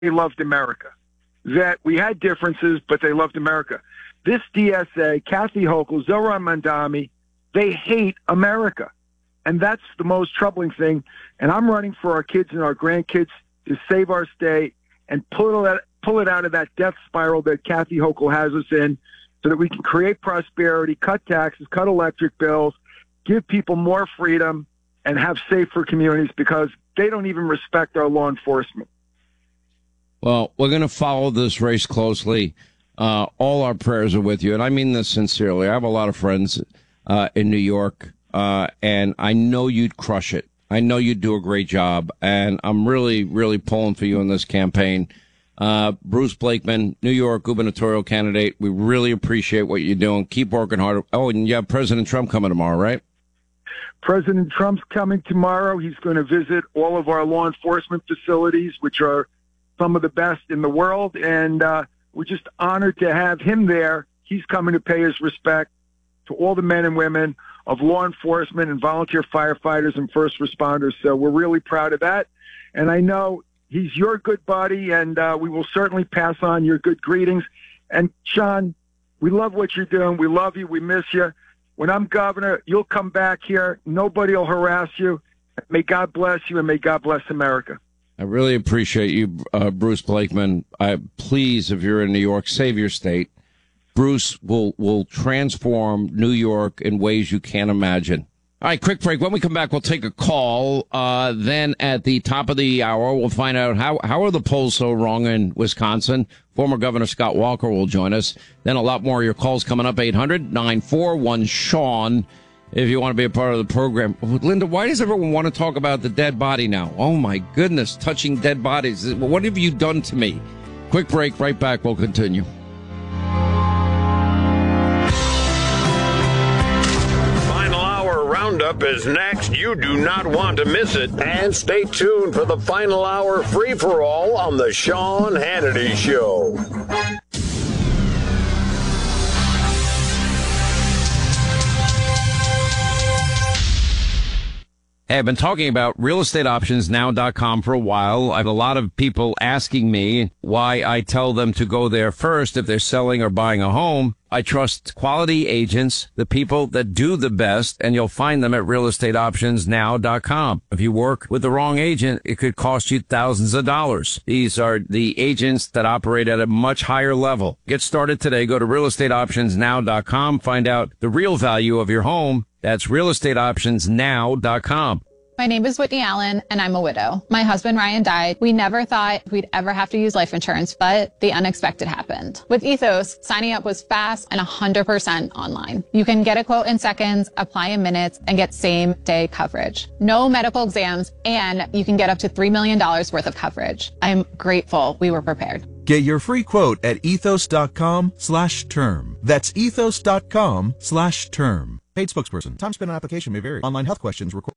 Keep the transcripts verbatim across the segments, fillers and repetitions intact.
they loved America. That we had differences, but they loved America. This D S A, Kathy Hochul, Zohran Mamdani, they hate America. And that's the most troubling thing. And I'm running for our kids and our grandkids to save our state and pull it, pull it out of that death spiral that Kathy Hochul has us in so that we can create prosperity, cut taxes, cut electric bills, give people more freedom, and have safer communities because they don't even respect our law enforcement. Well, we're going to follow this race closely. Uh, all our prayers are with you, and I mean this sincerely. I have a lot of friends uh, in New York, uh, and I know you'd crush it. I know you'd do a great job, and I'm really, really pulling for you in this campaign. Uh, Bruce Blakeman, New York gubernatorial candidate, we really appreciate what you're doing. Keep working hard. Oh, and you have President Trump coming tomorrow, right? President Trump's coming tomorrow. He's going to visit all of our law enforcement facilities, which are some of the best in the world, and uh, we're just honored to have him there. He's coming to pay his respect to all the men and women of law enforcement and volunteer firefighters and first responders. So we're really proud of that. And I know he's your good buddy, and uh, we will certainly pass on your good greetings. And, Sean, we love what you're doing. We love you. We miss you. When I'm governor, you'll come back here. Nobody will harass you. May God bless you, and may God bless America. I really appreciate you, uh, Bruce Blakeman. I, please, if you're in New York, save your state. Bruce will will transform New York in ways you can't imagine. All right, quick break. When we come back, we'll take a call. Uh, then at the top of the hour, we'll find out how, how are the polls so wrong in Wisconsin. Former Governor Scott Walker will join us. Then a lot more of your calls coming up, eight hundred nine four one Sean, if you want to be a part of the program. Linda, why does everyone want to talk about the dead body now? Oh, my goodness, touching dead bodies. What have you done to me? Quick break, right back. We'll continue. Roundup is next. You do not want to miss it. And stay tuned for the final hour free-for-all on the Sean Hannity Show. Hey, I've been talking about real estate options now dot com for a while. I have a lot of people asking me why I tell them to go there first if they're selling or buying a home. I trust quality agents, the people that do the best, and you'll find them at real estate options now dot com. If you work with the wrong agent, it could cost you thousands of dollars. These are the agents that operate at a much higher level. Get started today. Go to real estate options now dot com. Find out the real value of your home. That's real estate options now dot com. My name is Whitney Allen, and I'm a widow. My husband, Ryan, died. We never thought we'd ever have to use life insurance, but the unexpected happened. With Ethos, signing up was fast and one hundred percent online. You can get a quote in seconds, apply in minutes, and get same-day coverage. No medical exams, and you can get up to three million dollars worth of coverage. I'm grateful we were prepared. Get your free quote at ethos.com slash term. That's ethos.com slash term. Paid spokesperson. Time spent on application may vary. Online health questions required.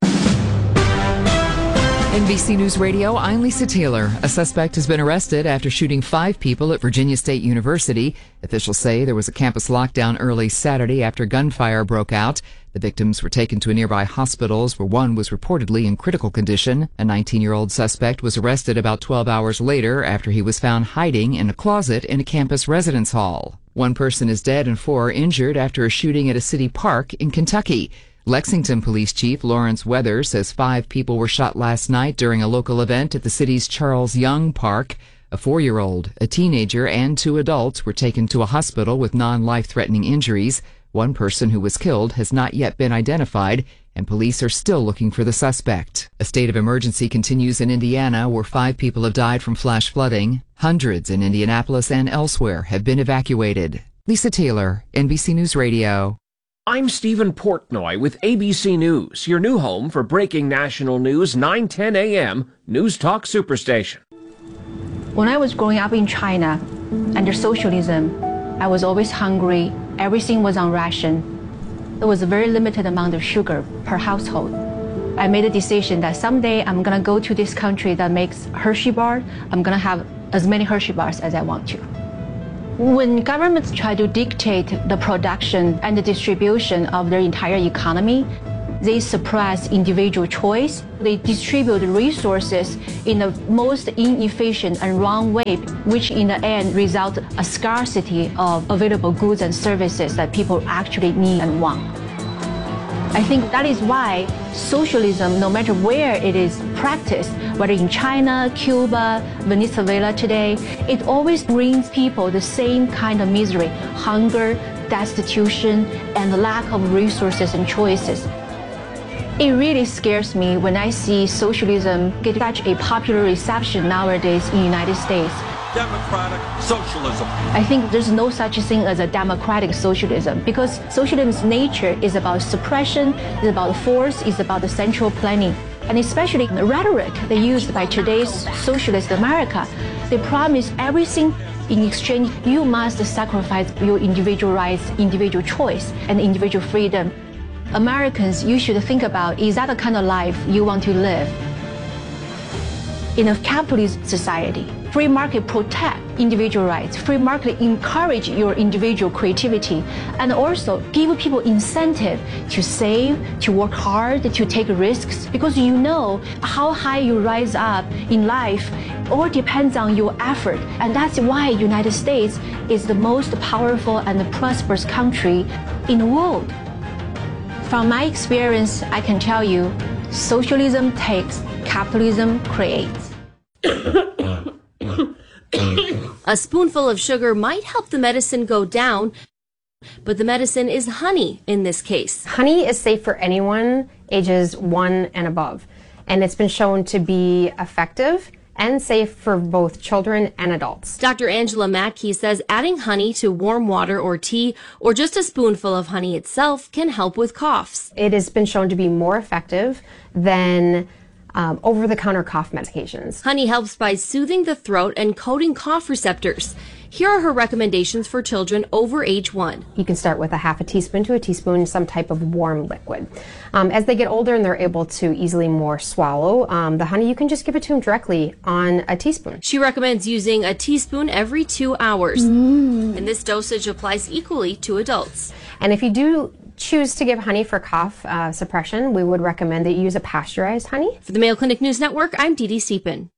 N B C News Radio, I'm Lisa Taylor. A suspect has been arrested after shooting five people at Virginia State University. Officials say there was a campus lockdown early Saturday after gunfire broke out. The victims were taken to nearby hospitals where one was reportedly in critical condition. A nineteen-year-old suspect was arrested about twelve hours later after he was found hiding in a closet in a campus residence hall. One person is dead and four are injured after a shooting at a city park in Kentucky. Lexington Police Chief Lawrence Weather says five people were shot last night during a local event at the city's Charles Young Park. A four-year-old, a teenager, and two adults were taken to a hospital with non-life-threatening injuries. One person who was killed has not yet been identified, and police are still looking for the suspect. A state of emergency continues in Indiana, where five people have died from flash flooding. Hundreds in Indianapolis and elsewhere have been evacuated. Lisa Taylor, N B C News Radio. I'm Stephen Portnoy with A B C News, your new home for breaking national news, nine ten a.m. News Talk Superstation. When I was growing up in China, under socialism, I was always hungry. Everything was on ration. There was a very limited amount of sugar per household. I made a decision that someday I'm going to go to this country that makes Hershey bar. I'm going to have as many Hershey bars as I want to. When governments try to dictate the production and the distribution of their entire economy, they suppress individual choice. They distribute resources in the most inefficient and wrong way, which in the end result a scarcity of available goods and services that people actually need and want. I think that is why socialism, no matter where it is practiced, whether in China, Cuba, Venezuela today, it always brings people the same kind of misery, hunger, destitution, and the lack of resources and choices. It really scares me when I see socialism get such a popular reception nowadays in the United States. Democratic socialism. I think there's no such thing as a democratic socialism, because socialism's nature is about suppression, is about force, is about the central planning. And especially the rhetoric they used by today's socialist America, they promise everything in exchange. You must sacrifice your individual rights, individual choice, and individual freedom. Americans, you should think about, is that the kind of life you want to live? In a capitalist society, free market protect individual rights, free market encourage your individual creativity, and also give people incentive to save, to work hard, to take risks, because you know how high you rise up in life all depends on your effort. And that's why United States is the most powerful and prosperous country in the world. From my experience, I can tell you, socialism takes, capitalism creates. A spoonful of sugar might help the medicine go down, but the medicine is honey in this case. Honey is safe for anyone ages one and above, and it's been shown to be effective and safe for both children and adults. Doctor Angela Mackey says adding honey to warm water or tea, or just a spoonful of honey itself, can help with coughs. It has been shown to be more effective than um, over-the-counter cough medications. Honey helps by soothing the throat and coating cough receptors. Here are her recommendations for children over age one. You can start with a half a teaspoon to a teaspoon, some type of warm liquid. Um, as they get older and they're able to easily more swallow um, the honey, you can just give it to them directly on a teaspoon. She recommends using a teaspoon every two hours. Mm. And this dosage applies equally to adults. And if you do choose to give honey for cough uh, suppression, we would recommend that you use a pasteurized honey. For the Mayo Clinic News Network, I'm Dee Dee Siepen.